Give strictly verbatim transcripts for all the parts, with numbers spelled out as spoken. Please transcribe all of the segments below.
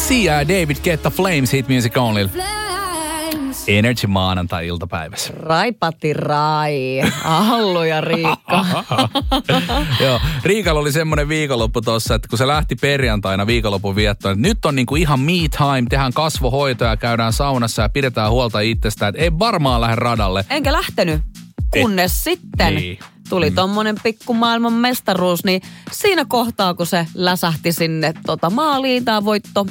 Sia ja David Guetta, Flames, Hit Music Only. Energy maanantai-iltapäivässä. Raipatti rai. Allu ja Riikka. Joo, Riikalla oli semmoinen viikonloppu tossa, että kun se lähti perjantaina viikonlopun viettoon, että nyt on niinku ihan me time, tehdään kasvohoitoja, käydään saunassa ja pidetään huolta itsestään, että ei varmaan lähde radalle. Enkä lähtenyt, kunnes Et, sitten niin. tuli tommonen pikku maailman mestaruus, niin siinä kohtaa, kun se läsähti sinne tota maaliin tai voitto,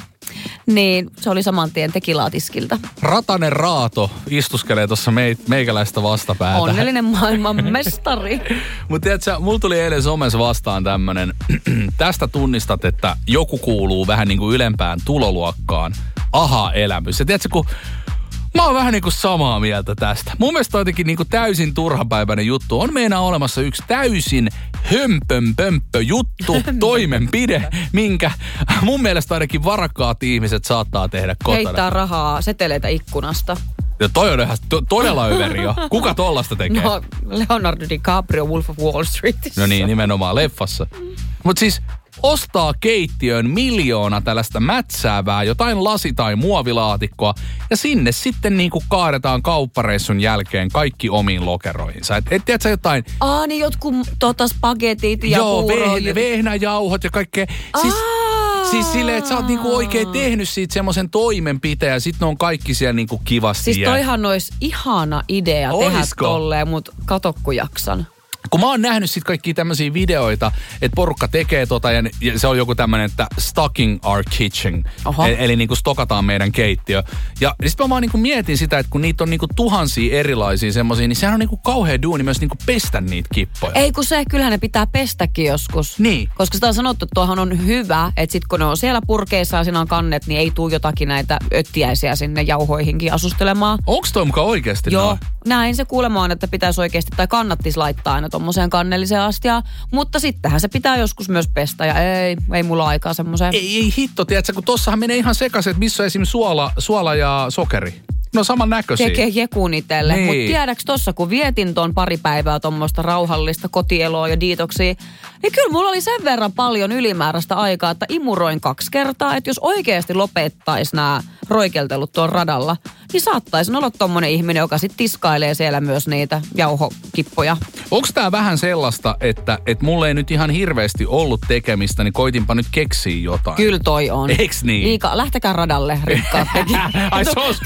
niin se oli saman tien tekilaatiskiltä. Ratanen Raato istuskelee tuossa meikäläistä vastapäätä. Onnellinen maailman mestari. Mutta tiedätkö, mulla tuli eilen somessa vastaan tämmönen, tästä tunnistat, että joku kuuluu vähän niin kuin ylempään tuloluokkaan. Aha-elämys. Ja tiedätkö, kun mä oon vähän niin kuin samaa mieltä tästä. Mun mielestä on jotenkin niin kuin täysin turhapäiväinen juttu. On meinaa olemassa yksi täysin hömpönpömppö juttu, toimenpide, minkä mun mielestä ainakin varakkaat ihmiset saattaa tehdä kotona. Heittää rahaa seteleitä ikkunasta. Ja toi on ihan to- todella överi jo. Kuka tollasta tekee? No, Leonardo DiCaprio, Wolf of Wall Street. No niin, nimenomaan leffassa. Mut siis ostaa keittiöön miljoona tällaista mätsäävää, jotain lasi- tai muovilaatikkoa, ja sinne sitten niinku kaadetaan kauppareissun jälkeen kaikki omiin lokeroihinsa. Et, et tiedätkö jotain? Aa, niin jotkut tota spagetit ja Joo, puuro. veh, vehnäjauhot ja kaikkea. Siis, siis silleen, että sä oot niinku oikein tehnyt siitä semmoisen toimenpiteen, ja sit ne on kaikki siellä niinku kivasti. Siis toihan olisi ihana idea Oisko? tehdä tolleen, mutta kato kun jaksan. Kun mä oon nähnyt sit kaikkia tämmöisiä videoita, että porukka tekee tota ja, ja se on joku tämmönen, että stocking our kitchen. Eli, eli niinku stokataan meidän keittiö. Ja sit mä vaan niinku mietin sitä, että kun niitä on niinku tuhansia erilaisia semmosia, niin sehän on niinku kauhea duuni myös niinku pestä niitä kippoja. Ei kun se, kyllähän ne pitää pestäkin joskus. Niin. Koska sitä on sanottu, että tuohan on hyvä, että sit kun ne on siellä purkeissa ja siinä on kannet, niin ei tuu jotakin näitä öttiäisiä sinne jauhoihinkin asustelemaan. Onks toi mukaan oikeesti Joo, noin? näin se kuulemma on, että pitäisi oikeasti, tai kannattis laittaa aina tommoseen kannelliseen astiaan. Mutta sittenhän se pitää joskus myös pestä ja ei, ei mulla aikaa semmoiseen. Ei, ei hitto, tiedätkö, kun tossahan menee ihan sekaisin, että missä on esimerkiksi suola, suola ja sokeri. No saman näköisiä. Tekee jekun itelle. Niin. Mutta tiedäks tossa, kun vietin ton pari päivää tommoista rauhallista kotieloa ja diitoksia, niin kyllä mulla oli sen verran paljon ylimääräistä aikaa, että imuroin kaksi kertaa. Että jos oikeasti lopettais nämä roikeltelut tuon radalla, niin saattaisin olla tommonen ihminen, joka sit tiskailee siellä myös niitä jauhokippoja. Onks tää vähän sellaista, että et mulla ei nyt ihan hirveästi ollut tekemistä, niin koitinpa nyt keksiä jotain? Kyllä toi on. Eiks niin? Liika, lähtekää radalle, rikkaat tekijät. Ai se on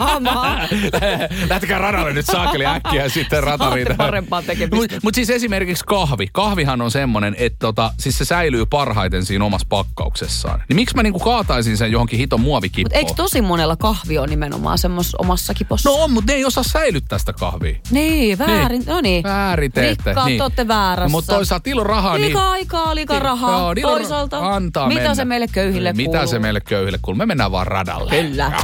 lähtekää radalle nyt saakeli äkkiä sitten ratariita. Saatte parempaa tekemistä. Mutta mut siis esimerkiksi kahvi. Kahvihan on semmonen, että tota, siis se säilyy parhaiten siinä omassa pakkauksessaan. Niin miksi mä niinku kaataisin sen johonkin hiton muovikippoon? Mutta eikö tosi monella kahvi on nimenomaan semmos omassa kipossa? No on, mutta ne ei osaa säilyttää sitä kahvia. Niin, väärin. Niin. No niin. Väärin teette. Rikkaat, niin. ootte väärässä. No, mutta toisaalta ilo rahaa. Liikaa niin, aikaa, liikaa niin, rahaa. Joo, Toisaalta, antaa mitä mennä. se meille köyhille Mitä kuuluu? se meille köyhille kuuluu? Me mennään vaan radalle. Kyllä.